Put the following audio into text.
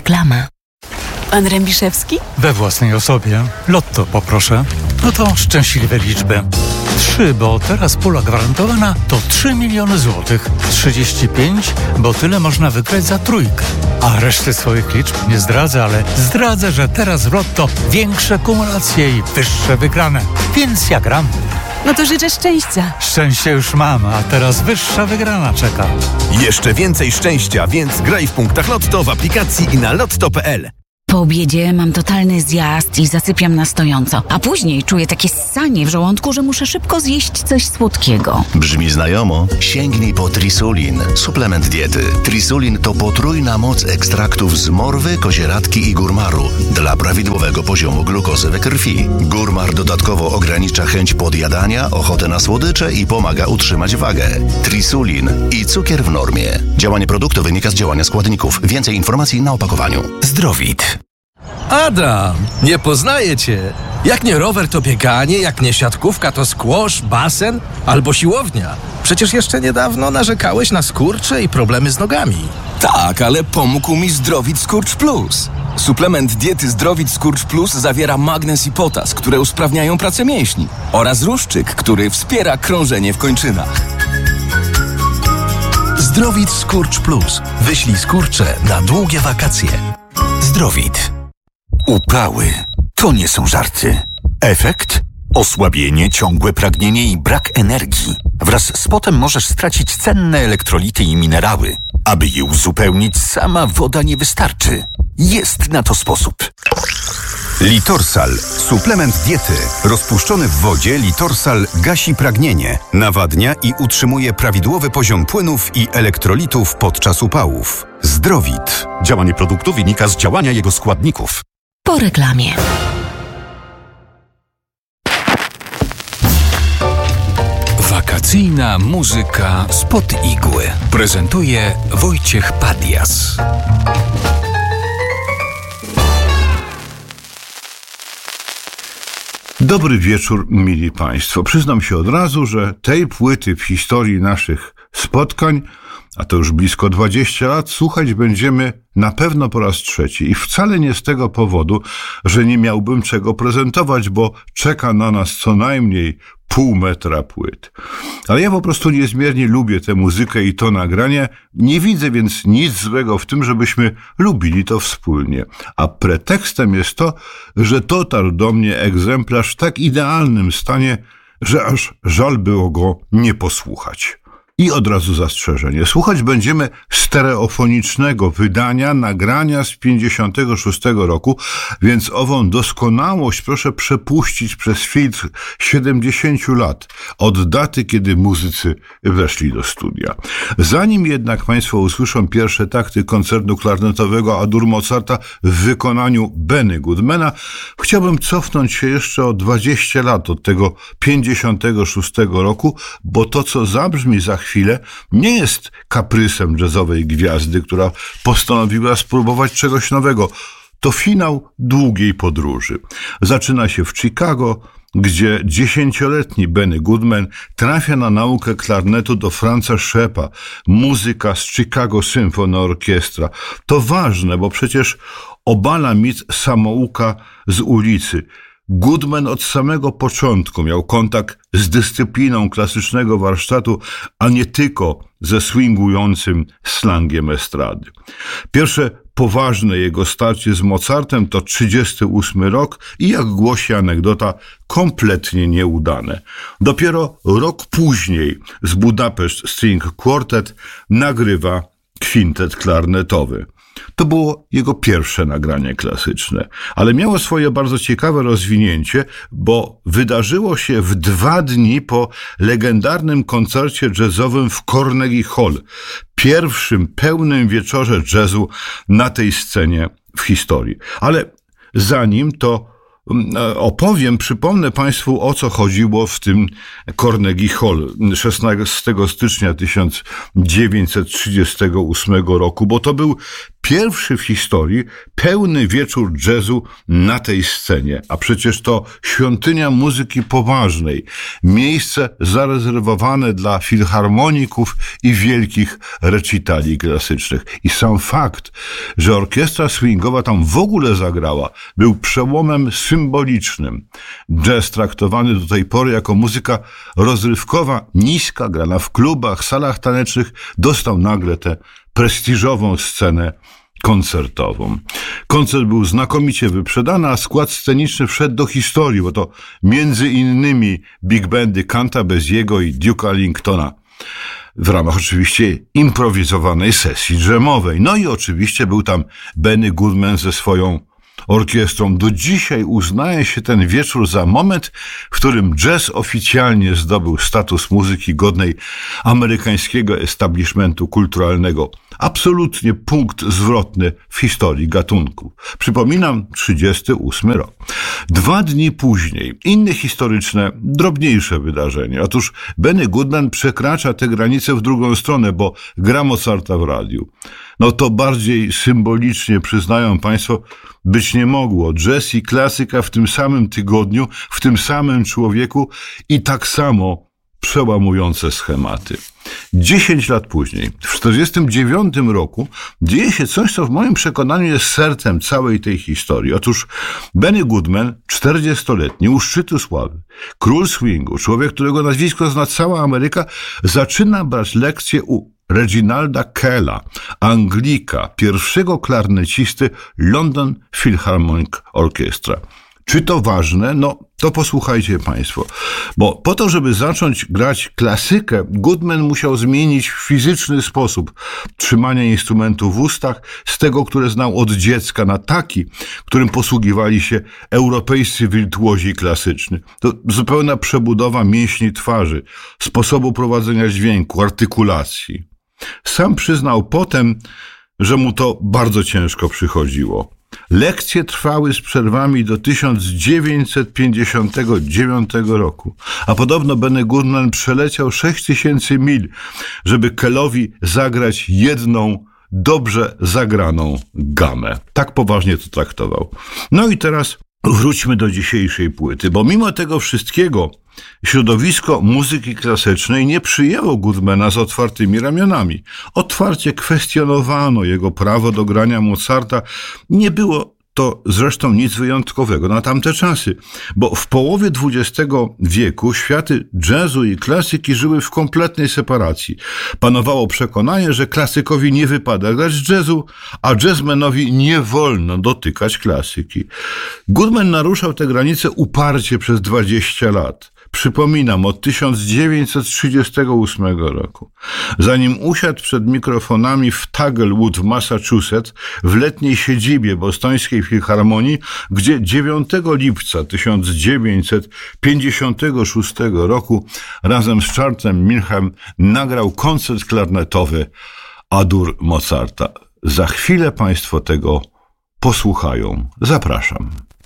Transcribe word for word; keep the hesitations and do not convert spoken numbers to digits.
Reklama. Pan Rębiszewski? We własnej osobie. Lotto poproszę. No to szczęśliwe liczby. Trzy, bo teraz pula gwarantowana to trzy miliony złotych. trzydzieści pięć, bo tyle można wygrać za trójkę. A reszty swoich liczb nie zdradzę, ale zdradzę, że teraz w Lotto większe kumulacje i wyższe wygrane. Więc ja gram. No to życzę szczęścia. Szczęście już mam, a teraz wyższa wygrana czeka. Jeszcze więcej szczęścia, więc graj w punktach Lotto w aplikacji i na lotto kropka p l. Po obiedzie mam totalny zjazd i zasypiam na stojąco, a później czuję takie ssanie w żołądku, że muszę szybko zjeść coś słodkiego. Brzmi znajomo? Sięgnij po Trisulin, suplement diety. Trisulin to potrójna moc ekstraktów z morwy, kozieradki i górmaru dla prawidłowego poziomu glukozy we krwi. Górmar dodatkowo ogranicza chęć podjadania, ochotę na słodycze i pomaga utrzymać wagę. Trisulin i cukier w normie. Działanie produktu wynika z działania składników. Więcej informacji na opakowaniu. Zdrowit. Adam, nie poznaję cię. Jak nie rower, to bieganie, jak nie siatkówka, to squash, basen albo siłownia. Przecież jeszcze niedawno narzekałeś na skurcze i problemy z nogami. Tak, ale pomógł mi Zdrowit Skurcz Plus. Suplement diety Zdrowit Skurcz Plus zawiera magnez i potas, które usprawniają pracę mięśni, oraz ruszczyk, który wspiera krążenie w kończynach. Zdrowit Skurcz Plus. Wyślij skurcze na długie wakacje. Zdrowit. Uprały to nie są żarty. Efekt? Osłabienie, ciągłe pragnienie i brak energii. Wraz z potem możesz stracić cenne elektrolity i minerały. Aby je uzupełnić, sama woda nie wystarczy. Jest na to sposób. Litorsal. Suplement diety. Rozpuszczony w wodzie Litorsal gasi pragnienie, nawadnia i utrzymuje prawidłowy poziom płynów i elektrolitów podczas upałów. Zdrowit. Działanie produktu wynika z działania jego składników. Po reklamie. Wakacyjna muzyka spod igły. Prezentuje Wojciech Padias. Dobry wieczór, mili Państwo. Przyznam się od razu, że tej płyty w historii naszych spotkań, a to już blisko dwadzieścia lat, słuchać będziemy na pewno po raz trzeci. I wcale nie z tego powodu, że nie miałbym czego prezentować, bo czeka na nas co najmniej pół metra płyt. Ale ja po prostu niezmiernie lubię tę muzykę i to nagranie. Nie widzę więc nic złego w tym, żebyśmy lubili to wspólnie. A pretekstem jest to, że dotarł do mnie egzemplarz w tak idealnym stanie, że aż żal było go nie posłuchać. I od razu zastrzeżenie. Słuchać będziemy stereofonicznego wydania nagrania z pięćdziesiątego szóstego roku, więc ową doskonałość proszę przepuścić przez filtr siedemdziesięciu lat od daty, kiedy muzycy weszli do studia. Zanim jednak Państwo usłyszą pierwsze takty koncertu klarnetowego A-dur Mozarta w wykonaniu Benny Goodmana, chciałbym cofnąć się jeszcze o dwadzieścia lat od tego pięćdziesiątego szóstego roku, bo to, co zabrzmi za chwilę, chwilę, nie jest kaprysem jazzowej gwiazdy, która postanowiła spróbować czegoś nowego. To finał długiej podróży. Zaczyna się w Chicago, gdzie dziesięcioletni Benny Goodman trafia na naukę klarnetu do Franza Szeppa, muzyka z Chicago Symphony Orchestra. To ważne, bo przecież obala mit samouka z ulicy. Goodman od samego początku miał kontakt z dyscypliną klasycznego warsztatu, a nie tylko ze swingującym slangiem estrady. Pierwsze poważne jego starcie z Mozartem to trzydziesty ósmy rok i, jak głosi anegdota, kompletnie nieudane. Dopiero rok później z Budapest String Quartet nagrywa kwintet klarnetowy. To było jego pierwsze nagranie klasyczne, ale miało swoje bardzo ciekawe rozwinięcie, bo wydarzyło się w dwa dni po legendarnym koncercie jazzowym w Carnegie Hall, pierwszym pełnym wieczorze jazzu na tej scenie w historii. Ale zanim to opowiem, przypomnę Państwu, o co chodziło w tym Carnegie Hall szesnastego stycznia tysiąc dziewięćset trzydziestego ósmego roku, bo to był Pierwszy w historii pełny wieczór jazzu na tej scenie, a przecież to świątynia muzyki poważnej, miejsce zarezerwowane dla filharmoników i wielkich recitali klasycznych. I sam fakt, że orkiestra swingowa tam w ogóle zagrała, był przełomem symbolicznym. Jazz traktowany do tej pory jako muzyka rozrywkowa, niska, grana w klubach, salach tanecznych, dostał nagle tę prestiżową scenę koncertową. Koncert był znakomicie wyprzedany, a skład sceniczny wszedł do historii, bo to między innymi big bandy Cantabeziego i Duke'a Ellingtona, w ramach oczywiście improwizowanej sesji dżemowej. No i oczywiście był tam Benny Goodman ze swoją orkiestrą. Do dzisiaj uznaje się ten wieczór za moment, w którym jazz oficjalnie zdobył status muzyki godnej amerykańskiego establishmentu kulturalnego. Absolutnie punkt zwrotny w historii gatunku. Przypominam, trzydziesty ósmy rok. Dwa dni później inne historyczne, drobniejsze wydarzenie. Otóż Benny Goodman przekracza tę granicę w drugą stronę, bo gra Mozarta w radiu. No to bardziej symbolicznie, przyznają Państwo, być nie mogło. Jazz i klasyka w tym samym tygodniu, w tym samym człowieku i tak samo przełamujące schematy. Dziesięć lat później, w czterdziestym dziewiątym roku, dzieje się coś, co w moim przekonaniu jest sercem całej tej historii. Otóż Benny Goodman, czterdziestoletni, u szczytu sławy, król swingu, człowiek, którego nazwisko zna cała Ameryka, zaczyna brać lekcje u Reginalda Kella, Anglika, pierwszego klarnecisty London Philharmonic Orchestra. Czy to ważne? No, to posłuchajcie Państwo. Bo po to, żeby zacząć grać klasykę, Goodman musiał zmienić fizyczny sposób trzymania instrumentu w ustach z tego, które znał od dziecka, na taki, którym posługiwali się europejscy wirtuozi klasyczni. To zupełna przebudowa mięśni twarzy, sposobu prowadzenia dźwięku, artykulacji. Sam przyznał potem, że mu to bardzo ciężko przychodziło. Lekcje trwały z przerwami do tysiąc dziewięćset pięćdziesiątego dziewiątego roku, a podobno Benny Goodman przeleciał sześć tysięcy mil, żeby Kellowi zagrać jedną dobrze zagraną gamę. Tak poważnie to traktował. No i teraz wróćmy do dzisiejszej płyty, bo mimo tego wszystkiego środowisko muzyki klasycznej nie przyjęło Goodmana z otwartymi ramionami. Otwarcie kwestionowano jego prawo do grania Mozarta. Nie było to zresztą nic wyjątkowego na tamte czasy, bo w połowie dwudziestego wieku światy jazzu i klasyki żyły w kompletnej separacji. Panowało przekonanie, że klasykowi nie wypada grać jazzu, a jazzmanowi nie wolno dotykać klasyki. Goodman naruszał te granice uparcie przez dwadzieścia lat. Przypominam, od tysiąc dziewięćset trzydziestego ósmego roku. Zanim usiadł przed mikrofonami w Tanglewood w Massachusetts, w letniej siedzibie bostońskiej filharmonii, gdzie dziewiątego lipca tysiąc dziewięćset pięćdziesiątego szóstego roku razem z Charlesem Milchem nagrał koncert klarnetowy A-dur Mozarta. Za chwilę Państwo tego posłuchają. Zapraszam.